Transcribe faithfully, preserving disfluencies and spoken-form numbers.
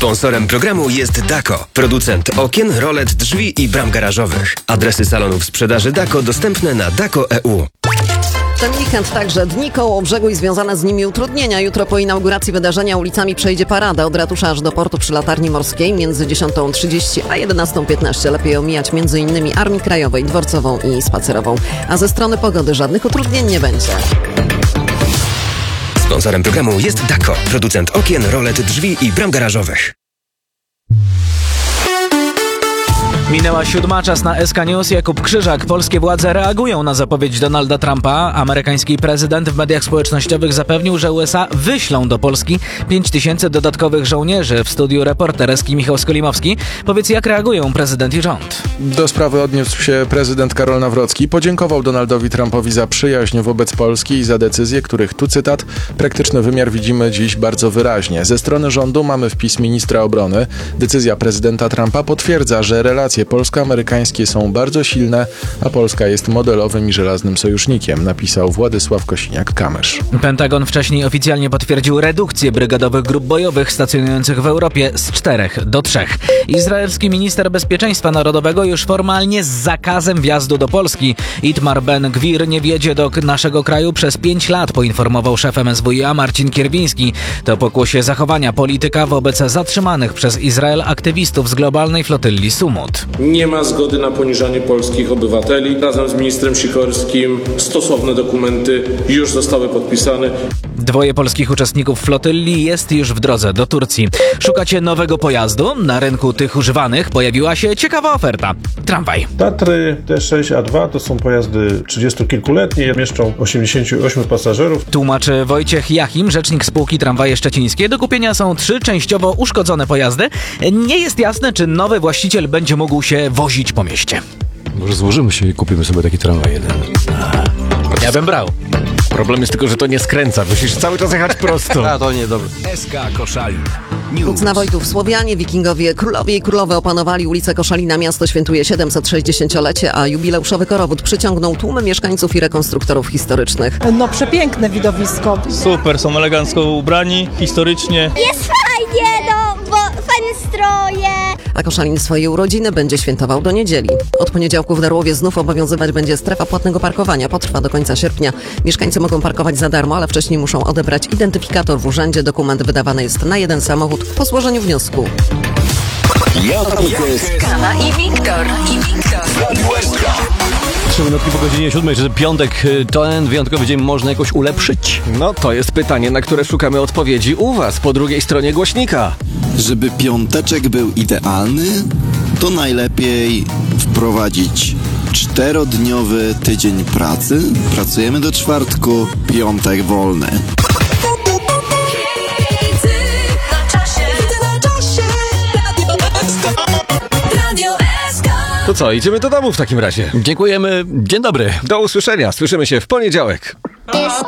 Sponsorem programu jest Dako, producent okien, rolet, drzwi i bram garażowych. Adresy salonów sprzedaży Dako dostępne na dako kropka e u. Ten weekend także dni koło brzegu i związane z nimi utrudnienia. Jutro po inauguracji wydarzenia ulicami przejdzie parada od ratusza aż do portu przy Latarni Morskiej między dziesiątą trzydzieści a jedenastą piętnaście. Lepiej omijać między innymi Armii Krajowej, Dworcową i Spacerową. A ze strony pogody żadnych utrudnień nie będzie. Sponsorem programu jest Dako, producent okien, rolet, drzwi i bram garażowych. Minęła siódma, czas na S K News. Jakub Krzyżak. Polskie władze reagują na zapowiedź Donalda Trumpa. Amerykański prezydent w mediach społecznościowych zapewnił, że U S A wyślą do Polski pięć tysięcy dodatkowych żołnierzy. W studiu reporter Eski Michał Skolimowski. Powiedz, jak reagują prezydent i rząd? Do sprawy odniósł się prezydent Karol Nawrocki. Podziękował Donaldowi Trumpowi za przyjaźń wobec Polski i za decyzje, których, tu cytat, praktyczny wymiar widzimy dziś bardzo wyraźnie. Ze strony rządu mamy wpis ministra obrony. Decyzja prezydenta Trumpa potwierdza, że relacje polsko-amerykańskie są bardzo silne, a Polska jest modelowym i żelaznym sojusznikiem, napisał Władysław Kosiniak-Kamysz. Pentagon wcześniej oficjalnie potwierdził redukcję brygadowych grup bojowych stacjonujących w Europie z czterech do trzech. Izraelski minister bezpieczeństwa narodowego już formalnie z zakazem wjazdu do Polski. Itmar Ben-Gwir nie wjedzie do naszego kraju przez pięć lat, poinformował szef M S W i A Marcin Kierwiński. To pokłosie zachowania polityka wobec zatrzymanych przez Izrael aktywistów z globalnej flotylli Sumut. Nie ma zgody na poniżanie polskich obywateli. Razem z ministrem Sikorskim stosowne dokumenty już zostały podpisane. Dwoje polskich uczestników flotylli jest już w drodze do Turcji. Szukacie nowego pojazdu? Na rynku tych używanych pojawiła się ciekawa oferta. Tramwaj. Tatry T sześć A dwa to są pojazdy trzydziestokilkuletnie, mieszczą osiemdziesięciu ośmiu pasażerów. Tłumaczy Wojciech Jachim, rzecznik spółki Tramwaje Szczecińskie. Do kupienia są trzy częściowo uszkodzone pojazdy. Nie jest jasne, czy nowy właściciel będzie mógł się wozić po mieście. Może złożymy się i kupimy sobie taki tramwaj jeden. Ja bym brał. Problem jest tylko, że to nie skręca. Musisz cały czas jechać prosto. A to nie, dobra. S K Koszalin. Kucna Wojtów, Słowianie, Wikingowie, Królowie i Królowe opanowali ulicę Koszalina. Miasto świętuje siedemset sześćdziesięciolecie, a jubileuszowy korowód przyciągnął tłumy mieszkańców i rekonstruktorów historycznych. No przepiękne widowisko. Super, są elegancko ubrani, historycznie. Jest fajnie, no, bo fajne stroje. A Koszalin swoje urodziny będzie świętował do niedzieli. Od poniedziałku w Darłowie znów obowiązywać będzie strefa płatnego parkowania. Potrwa do końca sierpnia. Mieszkańcy mogą parkować za darmo, ale wcześniej muszą odebrać identyfikator w urzędzie. Dokument wydawany jest na jeden samochód po złożeniu wniosku. Kawa i Wiktor. I Wiktor. Trzy minutki po godzinie siódmej. Czy piątek to ten wyjątkowy dzień można jakoś ulepszyć? No to jest pytanie, na które szukamy odpowiedzi u was, po drugiej stronie głośnika. Żeby piąteczek był idealny, to najlepiej wprowadzić czterodniowy tydzień pracy. Pracujemy do czwartku, piątek wolny. To co, idziemy do domu w takim razie. Dziękujemy. Dzień dobry. Do usłyszenia. Słyszymy się w poniedziałek.